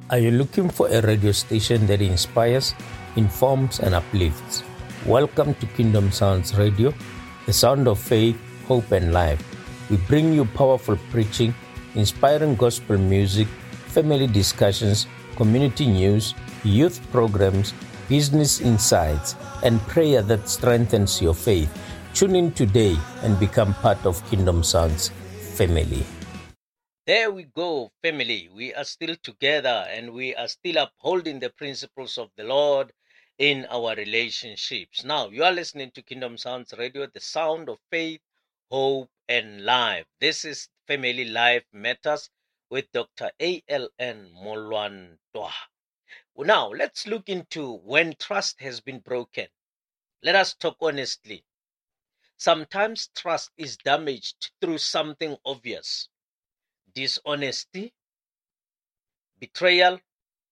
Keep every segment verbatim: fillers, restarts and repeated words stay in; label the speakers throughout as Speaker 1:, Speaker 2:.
Speaker 1: Are you looking for a radio station that inspires, informs, and uplifts? Welcome to Kingdom Sounds Radio, the sound of faith, hope, and life. We bring you powerful preaching, inspiring gospel music, family discussions, community news, youth programs, business insights, and prayer that strengthens your faith. Tune in today and become part of Kingdom Sounds family. There we go, family. We are still together and we are still upholding the principles of the Lord in our relationships. Now, you are listening to Kingdom Sounds Radio, the sound of faith, hope, and life. This is Family Life Matters with Doctor A L N Molwan Toa. Now, let's look into when trust has been broken. Let us talk honestly. Sometimes trust is damaged through something obvious. Dishonesty, betrayal,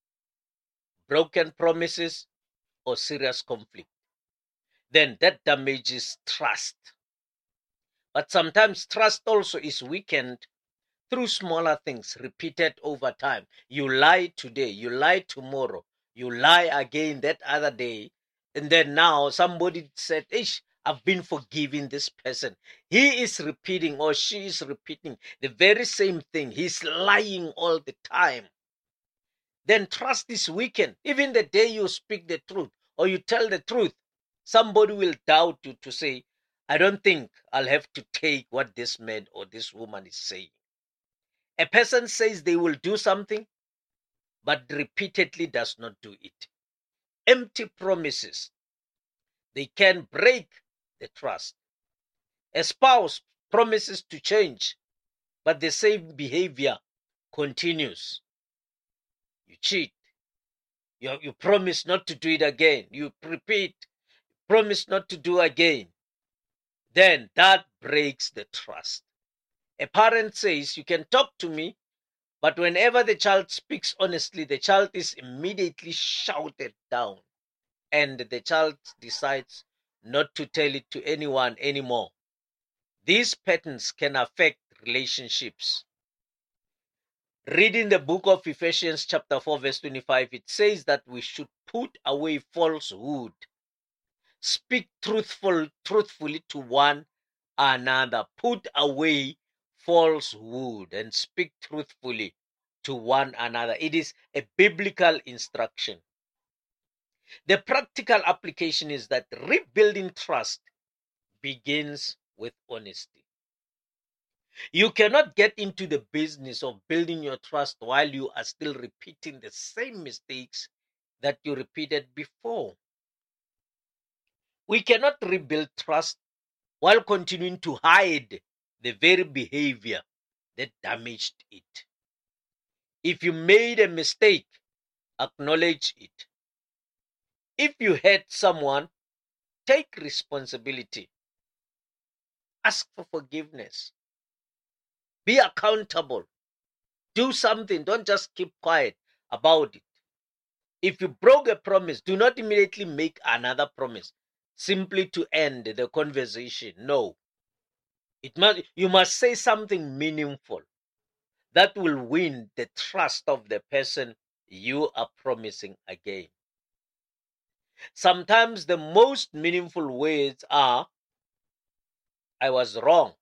Speaker 1: broken promises, or serious conflict. Then that damages trust. But sometimes trust also is weakened through smaller things repeated over time. You lie today, you lie tomorrow, you lie again that other day, and then now somebody said, Ish, I've been forgiving this person. He is repeating or she is repeating the very same thing. He's lying all the time. Then trust is weakened. Even the day you speak the truth or you tell the truth, somebody will doubt you to say, I don't think I'll have to take what this man or this woman is saying. A person says they will do something, but repeatedly does not do it. Empty promises. They can break the trust. A spouse promises to change, but the same behavior continues. You cheat. You, you promise not to do it again. You repeat, promise not to do again. Then that breaks the trust. A parent says, you can talk to me, but whenever the child speaks honestly, the child is immediately shouted down. And the child decides not to tell it to anyone anymore. These patterns can affect relationships. Reading the book of Ephesians chapter four verse twenty-five, it says that we should put away falsehood. Speak truthful, truthfully to one another. Put away falsehood and speak truthfully to one another. It is a biblical instruction. The practical application is that rebuilding trust begins with honesty. You cannot get into the business of building your trust while you are still repeating the same mistakes that you repeated before. We cannot rebuild trust while continuing to hide the very behavior that damaged it. If you made a mistake, acknowledge it. If you hurt someone, take responsibility. Ask for forgiveness. Be accountable. Do something. Don't just keep quiet about it. If you broke a promise, do not immediately make another promise simply to end the conversation. No. It must, you must say something meaningful that will win the trust of the person you are promising again. Sometimes the most meaningful words are, I was wrong.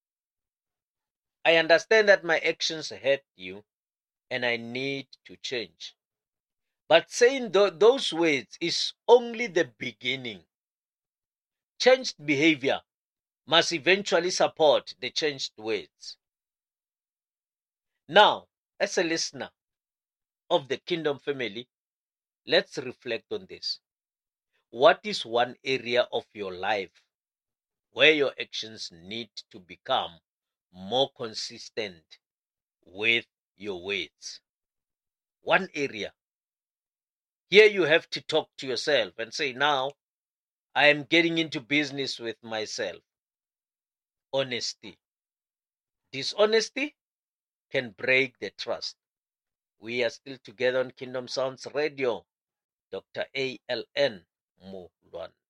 Speaker 1: I understand that my actions hurt you and I need to change. But saying th- those words is only the beginning. Changed behavior must eventually support the changed words. Now, as a listener of the Kingdom family, let's reflect on this. What is one area of your life where your actions need to become more consistent with your words? One area. Here you have to talk to yourself and say, now I am getting into business with myself. Honesty. Dishonesty can break the trust. We are still together on Kingdom Sounds Radio. Doctor A L N Molwan